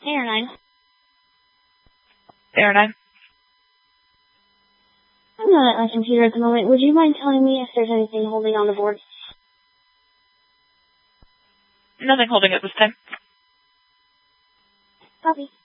Air9. Air9. I'm not at my computer at the moment. Would you mind telling me if there's anything holding on the board? Nothing holding at this time. Copy.